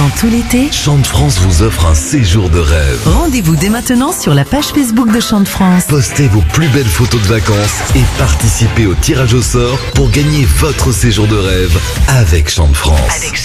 Pendant tout l'été, Chant de France vous offre un séjour de rêve. rendez-vous dès maintenant sur la page Facebook de Chant de France. Postez vos plus belles photos de vacances et participez au tirage au sort pour gagner votre séjour de rêve avec Chant de France.